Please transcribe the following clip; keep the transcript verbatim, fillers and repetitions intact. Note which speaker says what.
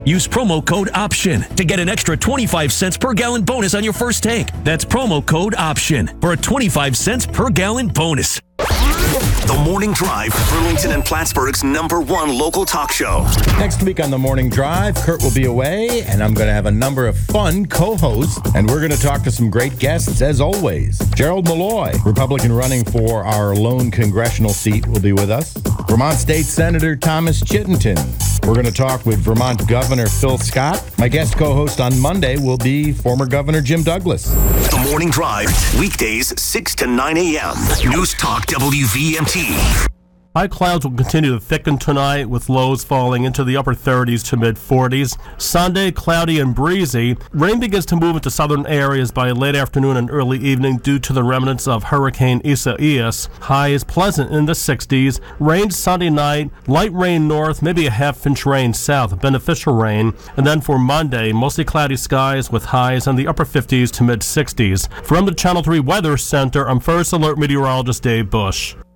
Speaker 1: Use promo code OPTION to get an extra twenty-five cents per gallon bonus on your first tank. That's promo code OPTION for a twenty-five cents per gallon bonus.
Speaker 2: The Morning Drive, Burlington and Plattsburgh's number one local talk show.
Speaker 3: Next week on The Morning Drive, Kurt will be away, and I'm going to have a number of fun co-hosts, and we're going to talk to some great guests, as always. Gerald Malloy, Republican running for our lone congressional seat, will be with us. Vermont State Senator Thomas Chittenden. We're going to talk with Vermont Governor Phil Scott. My guest co-host on Monday will be former Governor Jim Douglas.
Speaker 2: The Morning Drive, weekdays six to nine a.m. News Talk W V M T.
Speaker 4: High clouds will continue to thicken tonight, with lows falling into the upper thirties to mid-forties. Sunday, cloudy and breezy. Rain begins to move into southern areas by late afternoon and early evening due to the remnants of Hurricane Isaias. High is pleasant in the sixties. Rain Sunday night, light rain north, maybe a half-inch rain south, beneficial rain. And then for Monday, mostly cloudy skies with highs in the upper fifties to mid-sixties. From the Channel three Weather Center, I'm First Alert Meteorologist Dave Bush.